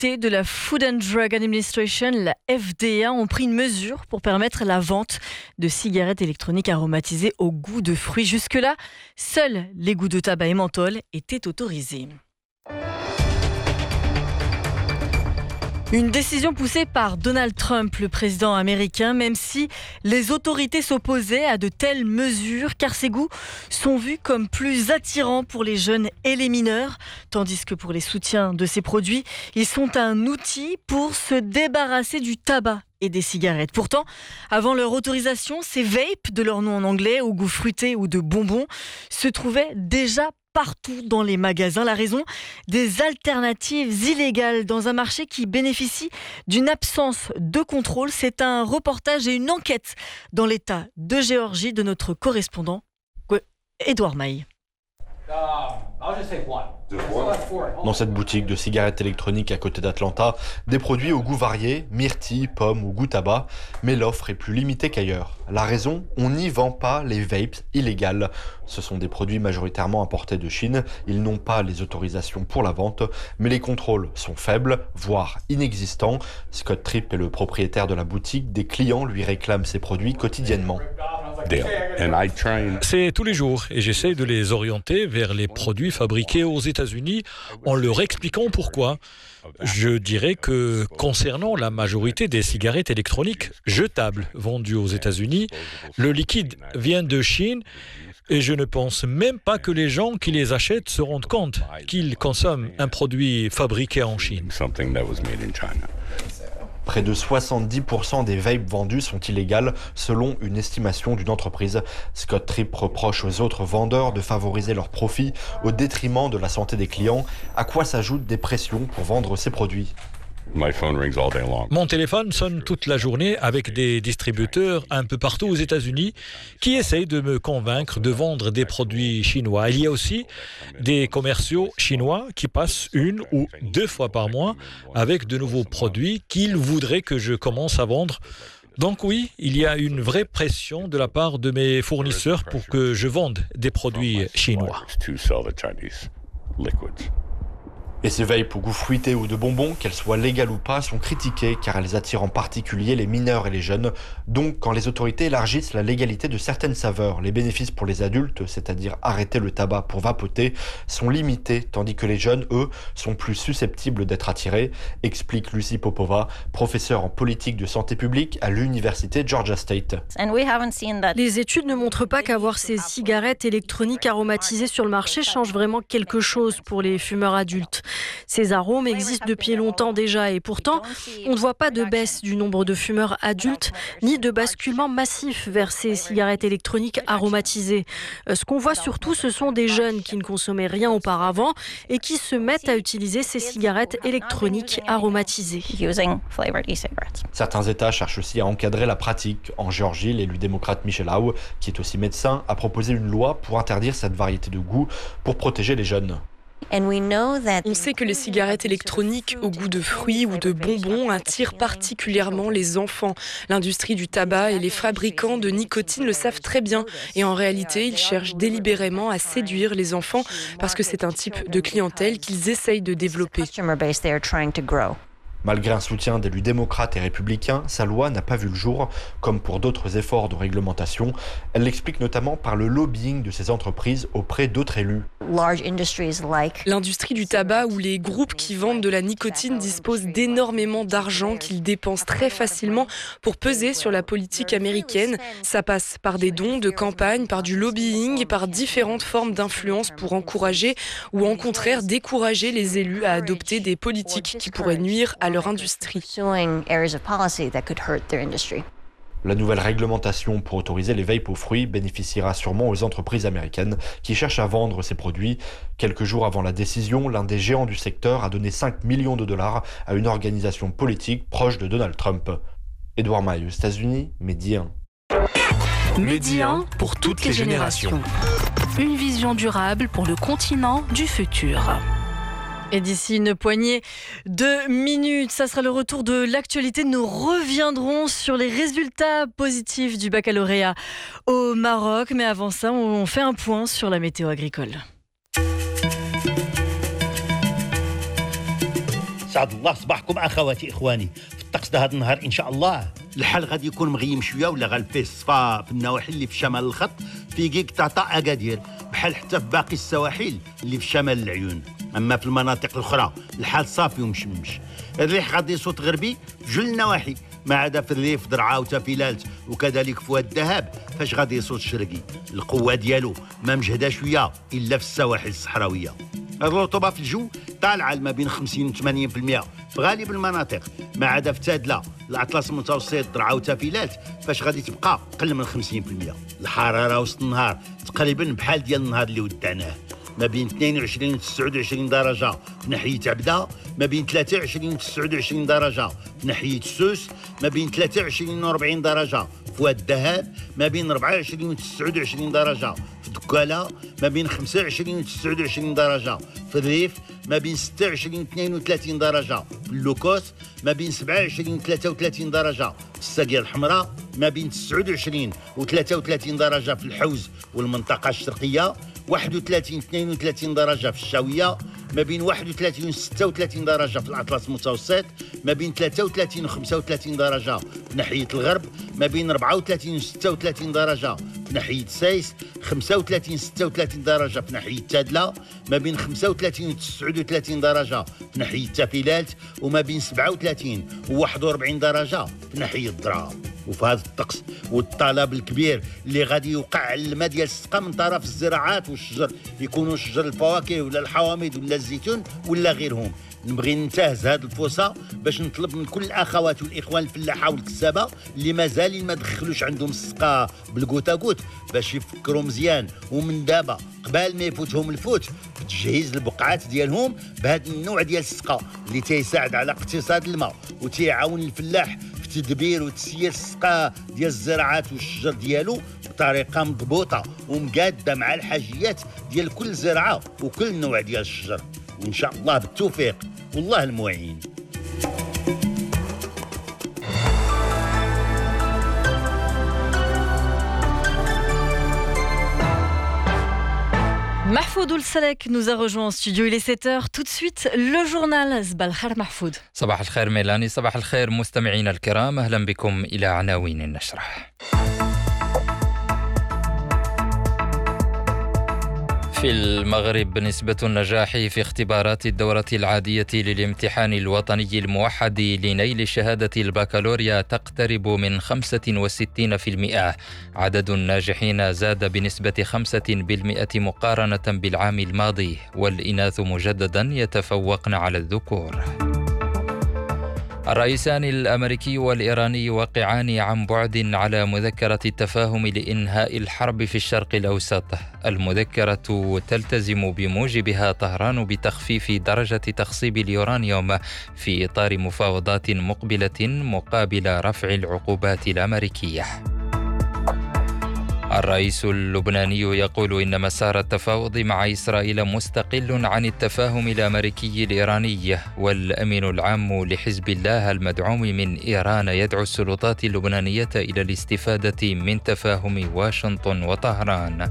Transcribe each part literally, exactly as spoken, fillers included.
autorités de la Food and Drug Administration, la F D A, ont pris une mesure pour permettre la vente de cigarettes électroniques aromatisées au goût de fruits. Jusque-là, seuls les goûts de tabac et menthol étaient autorisés. Une décision poussée par Donald Trump, le président américain, même si les autorités s'opposaient à de telles mesures, car ces goûts sont vus comme plus attirants pour les jeunes et les mineurs, tandis que pour les soutiens de ces produits, ils sont un outil pour se débarrasser du tabac et des cigarettes. Pourtant, avant leur autorisation, ces vapes, de leur nom en anglais, au goût fruité ou de bonbons, se trouvaient déjà partout dans les magasins. La raison, des alternatives illégales dans un marché qui bénéficie d'une absence de contrôle. C'est un reportage et une enquête dans l'État de Géorgie de notre correspondant, Édouard Maille. Dans cette boutique de cigarettes électroniques à côté d'Atlanta, des produits au goût varié, myrtille, pomme ou goût tabac, mais l'offre est plus limitée qu'ailleurs. La raison, on n'y vend pas les vapes illégales. Ce sont des produits majoritairement importés de Chine, ils n'ont pas les autorisations pour la vente, mais les contrôles sont faibles, voire inexistants. Scott Tripp est le propriétaire de la boutique, des clients lui réclament ces produits quotidiennement. C'est tous les jours et j'essaie de les orienter vers les produits fabriqués aux États-Unis en leur expliquant pourquoi. Je dirais que concernant la majorité des cigarettes électroniques jetables vendues aux États-Unis, le liquide vient de Chine et je ne pense même pas que les gens qui les achètent se rendent compte qu'ils consomment un produit fabriqué en Chine. Près de soixante-dix pour cent des vapes vendus sont illégales, selon une estimation d'une entreprise. Scott Tripp reproche aux autres vendeurs de favoriser leurs profits au détriment de la santé des clients, à quoi s'ajoutent des pressions pour vendre ces produits. Mon téléphone sonne toute la journée avec des distributeurs un peu partout aux États-Unis qui essayent de me convaincre de vendre des produits chinois. Il y a aussi des commerciaux chinois qui passent une ou deux fois par mois avec de nouveaux produits qu'ils voudraient que je commence à vendre. Donc oui, il y a une vraie pression de la part de mes fournisseurs pour que je vende des produits chinois. Et ces vapes au goût fruité ou de bonbons, qu'elles soient légales ou pas, sont critiquées car elles attirent en particulier les mineurs et les jeunes. Donc, quand les autorités élargissent la légalité de certaines saveurs, les bénéfices pour les adultes, c'est-à-dire arrêter le tabac pour vapoter, sont limités, tandis que les jeunes, eux, sont plus susceptibles d'être attirés, explique Lucie Popova, professeure en politique de santé publique à l'université Georgia State. Les études ne montrent pas qu'avoir ces cigarettes électroniques aromatisées sur le marché change vraiment quelque chose pour les fumeurs adultes. Ces arômes existent depuis longtemps déjà et pourtant, on ne voit pas de baisse du nombre de fumeurs adultes ni de basculement massif vers ces cigarettes électroniques aromatisées. Ce qu'on voit surtout, ce sont des jeunes qui ne consommaient rien auparavant et qui se mettent à utiliser ces cigarettes électroniques aromatisées. Certains États cherchent aussi à encadrer la pratique. En Géorgie, l'élu démocrate Michel Aoun, qui est aussi médecin, a proposé une loi pour interdire cette variété de goût pour protéger les jeunes. On sait que les cigarettes électroniques au goût de fruits ou de bonbons attirent particulièrement les enfants. L'industrie du tabac et les fabricants de nicotine le savent très bien. Et en réalité, ils cherchent délibérément à séduire les enfants parce que c'est un type de clientèle qu'ils essayent de développer. Malgré un soutien d'élus démocrates et républicains, sa loi n'a pas vu le jour, comme pour d'autres efforts de réglementation. Elle l'explique notamment par le lobbying de ces entreprises auprès d'autres élus. L'industrie du tabac ou les groupes qui vendent de la nicotine disposent d'énormément d'argent qu'ils dépensent très facilement pour peser sur la politique américaine. Ça passe par des dons de campagne, par du lobbying et par différentes formes d'influence pour encourager ou au contraire décourager les élus à adopter des politiques qui pourraient nuire à leur industrie. La nouvelle réglementation pour autoriser les vapes aux fruits bénéficiera sûrement aux entreprises américaines qui cherchent à vendre ces produits. Quelques jours avant la décision, l'un des géants du secteur a donné cinq millions de dollars à une organisation politique proche de Donald Trump. Édouard Maille, aux États-Unis, Midi un. Midi un pour toutes les générations. Une vision durable pour le continent du futur. Et d'ici une poignée de minutes, ça sera le retour de l'actualité. Nous reviendrons sur les résultats positifs du baccalauréat au Maroc. Mais avant ça, on fait un point sur la météo agricole. سعد الله صباحكم اخواتي اخواني. في الطقس ده هذا النهار ان شاء الله الحال غادي يكون مغيم شويه ولا غالب فيه الصفا في النواحي اللي في شمال الخط في كيك تعطى اكادير بحال حتى في باقي السواحل اللي في شمال العيون. اما في المناطق الاخرى الحال صافي ومشمش. الريح غادي يصوت غربي في جل النواحي ما عدا في الريف درعا وتافيلالت وكذلك في واد الذهب فاش غادي يصوت شرقي. القوه ديالو ما مجهده شويه الا في السواحل الصحراويه. الرطوبه في الجو طالعه ما بين خمسين و ثمانين بالمئة في غالب المناطق ما عدا في تادله الاطلس المتوسط درعا وتافيلات فاش غادي تبقى قل من خمسين بالمئة. الحراره وسط النهار تقريبا بحال ديال النهار اللي ودعناه ما بين اثنين وعشرين و تسعة وعشرين درجه في ناحيه عبده، ما بين ثلاثة وعشرين و تسعة وعشرين درجه في ناحيه سوس، ما بين ثلاثة وعشرين و أربعين درجه في واد الذهب، ما بين أربعة وعشرين و تسعة وعشرين درجه في دكاله، ما بين خمسة وعشرين و تسعة وعشرين درجه في الريف، ما بين ستة وعشرين و اثنين وثلاثين درجه في اللوكوس، ما بين سبعة وعشرين و ثلاثة وثلاثين درجه في الساقيه الحمراء، ما بين تسعة وعشرين و ثلاثة وثلاثين درجه في الحوز والمنطقه الشرقيه، واحد وثلاثين اثنين وثلاثين درجه في الشاويه، ما بين واحد وثلاثين و ستة وثلاثين درجه في الاطلس المتوسط، ما بين ثلاثة وثلاثين و خمسة وثلاثين درجه في ناحيه الغرب، ما بين أربعة وثلاثين و ستة وثلاثين درجه في ناحيه سايس، خمسة وثلاثين ستة وثلاثين درجه في ناحيه تادله، ما بين خمسة وثلاثين و تسعة وثلاثين درجه في ناحيه تافيلات، وما بين سبعة وثلاثين و واحد وأربعين درجه في ناحيه الدرا. وفي هذا الطقس والطلب الكبير اللي غادي يوقع على الماء ديال السقا من طرف الزراعات والشجر، يكونوا شجر الفواكه ولا الحوامض ولا الزيتون ولا غيرهم، نبغي ننتهز هذه الفرصه باش نطلب من كل الاخوات والاخوان الفلاحه والكسابه اللي مازال ما دخلوش عندهم السقا بالكوتاكوت باش يفكروا مزيان ومن دابا قبل ما يفوتهم الفوت في تجهيز البقعات ديالهم بهذا النوع ديال السقا اللي تيساعد على اقتصاد الماء وتيعاون الفلاح في تدبير وتسيير السقا ديال الزراعات والشجر ديالو بطريقه مضبوطه ومقاده مع الحاجيات ديال كل زرعه وكل نوع ديال الشجر، وان شاء الله بالتوفيق والله المعين. Mahfoud Oulsalek nous a rejoint en studio, il est sept heures. Tout de suite, le journal صباح الخير محفوظ. صباح الخير ميلاني، صباح الخير مستمعينا الكرام، أهلا بكم إلى عناوين النشرة. في المغرب نسبة النجاح في اختبارات الدورة العادية للامتحان الوطني الموحد لنيل شهادة البكالوريا تقترب من خمسة وستين بالمئة. عدد الناجحين زاد بنسبة خمسة بالمئة مقارنة بالعام الماضي، والإناث مجددا يتفوقن على الذكور. الرئيسان الأمريكي والإيراني يوقعان عن بعد على مذكرة التفاهم لإنهاء الحرب في الشرق الأوسط. المذكرة تلتزم بموجبها طهران بتخفيف درجة تخصيب اليورانيوم في إطار مفاوضات مقبلة مقابل رفع العقوبات الأمريكية. الرئيس اللبناني يقول إن مسار التفاوض مع إسرائيل مستقل عن التفاهم الأمريكي الإيراني، والأمين العام لحزب الله المدعوم من إيران يدعو السلطات اللبنانية إلى الاستفادة من تفاهم واشنطن وطهران.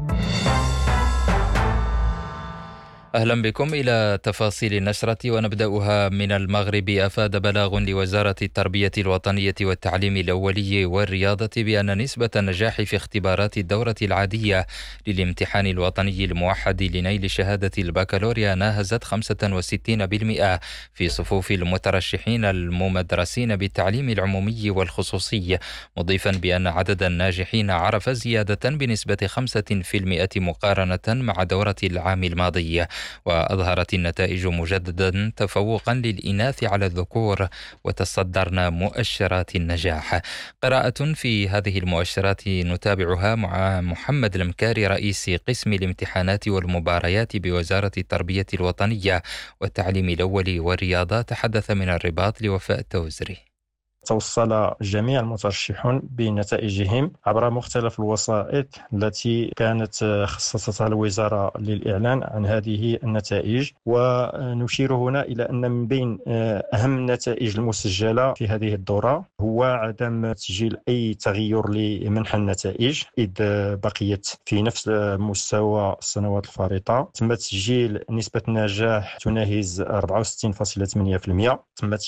أهلا بكم إلى تفاصيل النشرة، ونبدأها من المغرب. أفاد بلاغ لوزارة التربية الوطنية والتعليم الأولي والرياضة بأن نسبة النجاح في اختبارات الدورة العادية للامتحان الوطني الموحد لنيل شهادة البكالوريا ناهزت خمسة وستين بالمئة في صفوف المترشحين الممدرسين بالتعليم العمومي والخصوصي، مضيفا بأن عدد الناجحين عرف زيادة بنسبة خمسة بالمئة مقارنة مع دورة العام الماضي. وأظهرت النتائج مجددا تفوقا للإناث على الذكور، وتصدرن مؤشرات النجاح. قراءة في هذه المؤشرات نتابعها مع محمد المكاري رئيس قسم الامتحانات والمباريات بوزارة التربية الوطنية والتعليم الأولي والرياضة، تحدث من الرباط لوفاء التوزري. توصل جميع المترشحون بنتائجهم عبر مختلف الوسائط التي كانت خصصتها الوزارة للإعلان عن هذه النتائج. ونشير هنا إلى أن من بين أهم النتائج المسجلة في هذه الدورة هو عدم تسجيل أي تغير لمنح النتائج، إذ بقيت في نفس مستوى السنوات الفارطة. تم تسجيل نسبة نجاح تناهز أربعة وستين فاصلة ثمانية بالمئة. تم